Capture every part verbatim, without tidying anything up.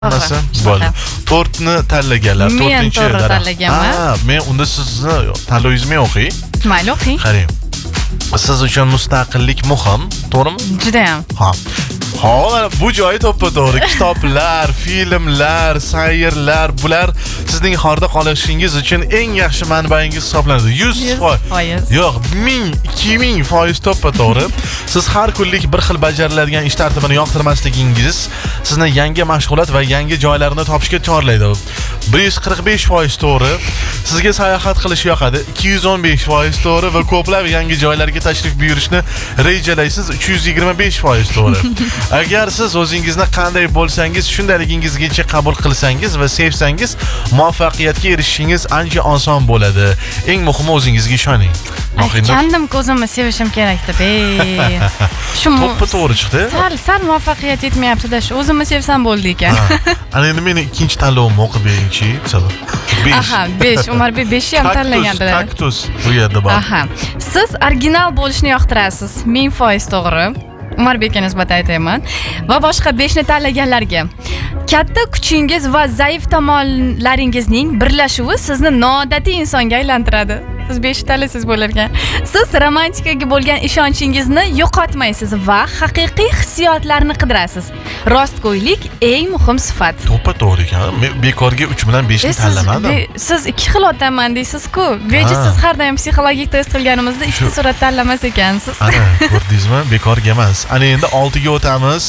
Masa bo'ldi. Tortni tanlaganlar, to'rtinchi to'g'ri tanlaganman. Ha, men unda sizni tanloyingizmi o'qiy. Mayli o'qing. Qarang. Siz uchun mustaqillik muhim, to'g'rimi? Juda ham. Ha. Hozir bu joyi to'ppa-to'g'ri kitoblar, filmlar, sayrlar, bular sizning xorda qolishingiz uchun eng yaxshi manbaingiz hisoblanadi. yuz foiz. Yo'q, ming, ikki ming foiz to'ppa-to'g'ri. Siz har kunlik bir xil bajariladigan ish tartibini yoqtirmasligingiz sizni yangi mashg'ulot va yangi joylarni topishga chorlaydi. bir yuz qirq besh foiz to'g'ri. Sizga sayohat qilish yoqadi. ikki yuz o'n besh foiz to'g'ri va ko'plab yangi joylarga tashrif buyurishni rejalaysiz. uch yuz yigirma besh foiz to'g'ri. Agar siz o'zingizni qanday bo'lsangiz, shundaligingizgacha qabul qilsangiz va sevsangiz, muvaffaqiyatga erishishingiz ancha oson bo'ladi. Eng muhimi o'zingizga ishoning. Aytgandim, o'zimni sevishim kerak deb. Shu to'ppa-to'g'ri chiqdi. Sal sal muvaffaqiyat yetmayapti-da, shu o'zimni sevsam bo'ldi ekan. Ana endi meni ikkinchi tanlovimni o'qib beringchi, sabab. Aha, besh. Umarбек besh ham tanlagandilar. Kaktus bu yerda bor. Aha. Siz original bo'lishni yoqtirasiz. ming foiz to'g'ri. Umarbekka nisbatan aytayman. Va boshqa besh ni tanlaganlarga. Katta kuchingiz va zaif tomonlaringizning birlashuvi sizni noodatiy insonga aylantiradi. Siz besh tanlasangiz bo'lar ekan. Siz romantikaga bo'lgan ishonchingizni yo'qotmaysiz va haqiqiy hissiyotlarni qidirasiz. Rostgo'ylik eng muhim sifat. To'ppa-to'g'ri ekan. Men bekorga uch bilan besh ni tanlamadim. Siz ikki xil otaman deysiz-ku. Beji siz har doim psixologik test qilganimizda ikkita surat tanlamas ekansiz. Ana, ko'rdingizmi? Bekorga emas. Ana endi oltiga o'tamiz.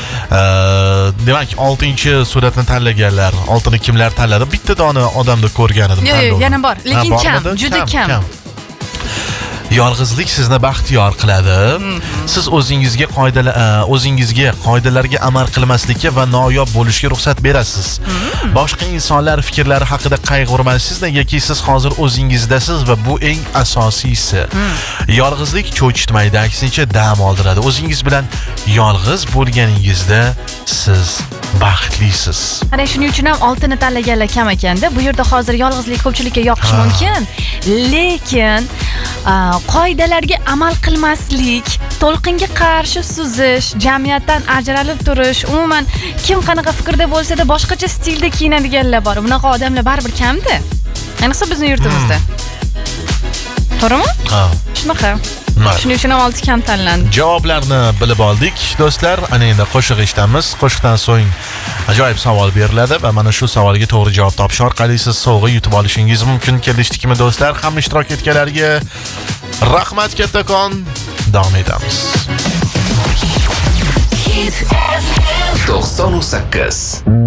Demak, oltinchi suratni tanlaganlar, oltini kimlar tanladi? Bitta dona odamni ko'rgan edim. Yo'q, yana bor, lekin kam, juda kam. Yolg'izlik sizni baxtiyor qiladi. Siz o'zingizga qoidalar, o'zingizga qoidalarga amal qilmaslikka va noyob bo'lishga ruxsat berasiz. Boshqa insonlar fikrlari haqida qayg'urmaysiz, negaki siz hozir o'zingizdasiz va bu eng asosiysi. Yolg'izlik cho'chitmaydi, aksincha dam oldiradi. O'zingiz bilan yolg'iz bo'lganingizda siz baxtlisiz. Ana shuning uchun ham oltini tanlaganlar kam ekanda. Bu yerda hozir yolg'izlik ko'pchilikka yoqishi mumkin, lekin qoidalarga amal qilmaslik, to'lqinga qarshi suzish, jamiyatdan ajralib turish, umuman kim qanaqa fikrda bo'lsa-da boshqacha stilda kiyinadiganlar bor. Bunaqa odamlar baribir kamda. Ayniqsa bizning yurtimizda. To'g'rimi? Ha. Shunaqa. Shuning uchun ham olti kam tanlandi. Javoblarni bilib oldik, do'stlar. Ana endi qo'shiq eshitamiz. Qo'shiqdan so'ng ajoyib savol beriladi va mana shu savolga to'g'ri javob topish orqali siz sovg'a yutib olishingiz mumkin. Kelishdikmi do'stlar? Hamma ishtirok etganlarga rahmat kattakon. Davom etamiz. to'qson sakkiz